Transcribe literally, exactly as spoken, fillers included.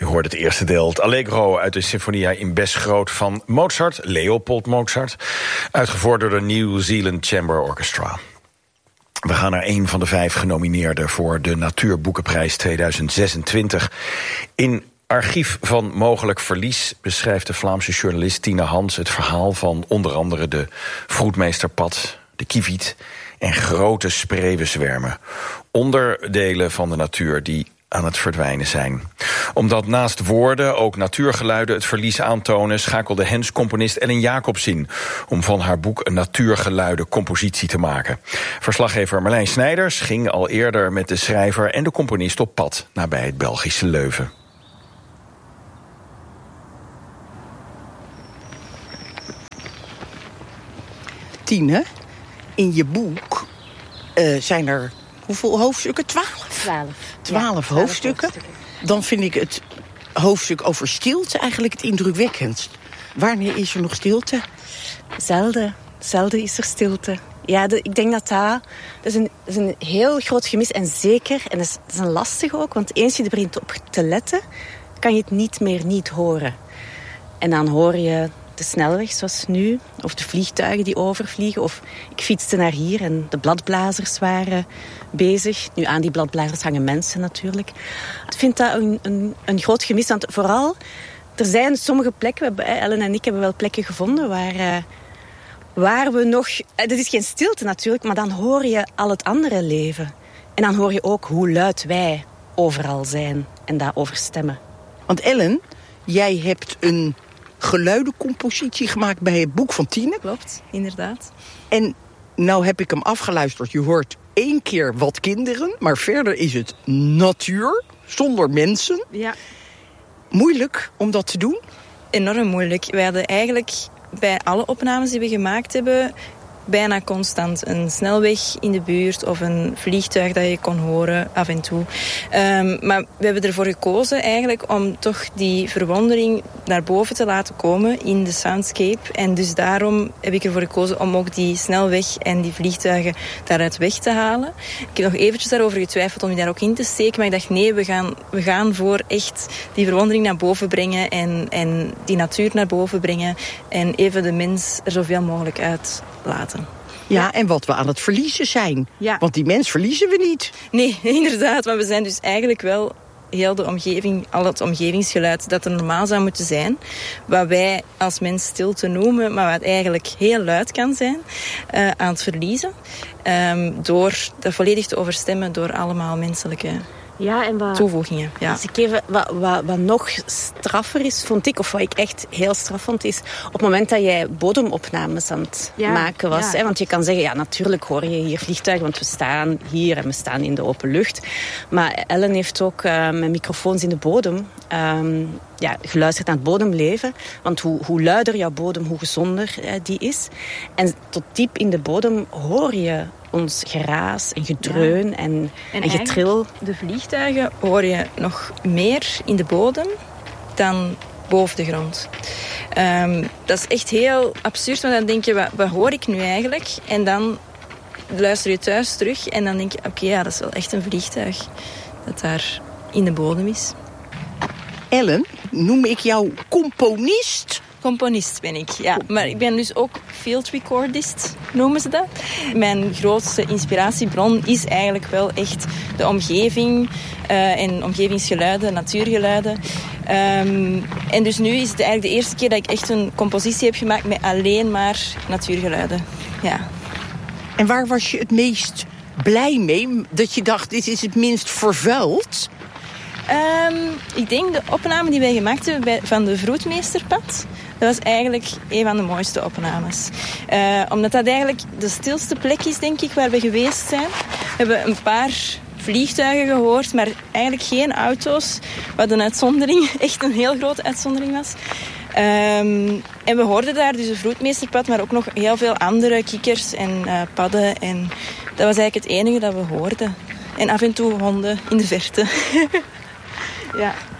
hoorde het eerste deel, het Allegro uit de Sinfonia in Bes groot van Mozart, Leopold Mozart, uitgevoerd door de New Zealand Chamber Orchestra. We gaan naar een van de vijf genomineerden voor de Natuurboekenprijs tweeduizend zesentwintig. In Archief van Mogelijk Verlies beschrijft de Vlaamse journalist Tine Hans het verhaal van onder andere de vroedmeesterpad, de kieviet en grote spreeuwenzwermen. Onderdelen van de natuur die aan het verdwijnen zijn. Omdat naast woorden ook natuurgeluiden het verlies aantonen, schakelde Hens componist Ellen Jacobs in om van haar boek een natuurgeluiden compositie te maken. Verslaggever Marlijn Snijders ging al eerder met de schrijver en de componist op pad nabij het Belgische Leuven. Tine, in je boek uh, zijn er hoeveel hoofdstukken? Twaalf? Twaalf. Twaalf ja, hoofdstukken. hoofdstukken. Dan vind ik het hoofdstuk over stilte eigenlijk het indrukwekkendst. Wanneer is er nog stilte? Zelden. Zelden is er stilte. Ja, de, ik denk dat dat, dat, is een, dat is een heel groot gemis. En zeker, en dat is, dat is een lastig ook, want eens je er begint op te letten, kan je het niet meer niet horen. En dan hoor je de snelweg zoals nu, of de vliegtuigen die overvliegen. Of ik fietste naar hier en de bladblazers waren bezig. Nu, aan die bladblazers hangen mensen natuurlijk. Ik vind dat een, een, een groot gemis, want vooral, er zijn sommige plekken, Ellen en ik hebben wel plekken gevonden waar, uh, waar we nog... Het is geen stilte natuurlijk, maar dan hoor je al het andere leven. En dan hoor je ook hoe luid wij overal zijn en daarover stemmen. Want Ellen, jij hebt een geluidencompositie gemaakt bij het boek van Tine. Klopt, inderdaad. En nou heb ik hem afgeluisterd. Je hoort één keer wat kinderen, maar verder is het natuur, zonder mensen. Ja. Moeilijk om dat te doen? Enorm moeilijk. Wij hadden eigenlijk bij alle opnames die we gemaakt hebben bijna constant een snelweg in de buurt of een vliegtuig dat je kon horen af en toe. Um, maar we hebben ervoor gekozen eigenlijk om toch die verwondering naar boven te laten komen in de soundscape. En dus daarom heb ik ervoor gekozen om ook die snelweg en die vliegtuigen daaruit weg te halen. Ik heb nog eventjes daarover getwijfeld om die daar ook in te steken, maar ik dacht nee, we gaan, we gaan voor echt die verwondering naar boven brengen en, en die natuur naar boven brengen en even de mens er zoveel mogelijk uit laten. Ja, ja, en wat we aan het verliezen zijn. Ja. Want die mens verliezen we niet. Nee, inderdaad. Maar we zijn dus eigenlijk wel heel de omgeving, al het omgevingsgeluid dat er normaal zou moeten zijn, wat wij als mens stilte noemen, maar wat eigenlijk heel luid kan zijn, uh, aan het verliezen. Um, door dat volledig te overstemmen door allemaal menselijke ja, en wat, toevoegingen. Ja. Dus ik even, wat, wat, wat nog straffer is, vond ik, of wat ik echt heel straf vond, is op het moment dat jij bodemopnames aan het ja, maken was. Ja. Hè, want je kan zeggen, ja, natuurlijk hoor je hier vliegtuigen, want we staan hier en we staan in de open lucht. Maar Ellen heeft ook uh, met microfoons in de bodem um, ja, geluisterd naar het bodemleven. Want hoe, hoe luider jouw bodem, hoe gezonder uh, die is. En tot diep in de bodem hoor je ons geraas en gedreun ja. en, en, en getril. De vliegtuigen hoor je nog meer in de bodem dan boven de grond. Um, dat is echt heel absurd, want dan denk je, wat, wat hoor ik nu eigenlijk? En dan luister je thuis terug en dan denk je, oké, okay, ja, dat is wel echt een vliegtuig dat daar in de bodem is. Ellen, noem ik jou componist? Componist ben ik, ja. Maar ik ben dus ook field recordist, noemen ze dat. Mijn grootste inspiratiebron is eigenlijk wel echt de omgeving uh, en omgevingsgeluiden, natuurgeluiden. Um, en dus nu is het eigenlijk de eerste keer dat ik echt een compositie heb gemaakt met alleen maar natuurgeluiden. Ja. En waar was je het meest blij mee? Dat je dacht, dit is het minst vervuild? Um, ik denk de opname die wij gemaakt hebben bij, van de Vroedmeesterpad, dat was eigenlijk een van de mooiste opnames. Uh, omdat dat eigenlijk de stilste plek is, denk ik, waar we geweest zijn. We hebben een paar vliegtuigen gehoord, maar eigenlijk geen auto's. Wat een uitzondering, echt een heel grote uitzondering was. Um, en we hoorden daar dus een Vroedmeesterpad, maar ook nog heel veel andere kikkers en uh, padden. En dat was eigenlijk het enige dat we hoorden. En af en toe honden in de verte. Ja.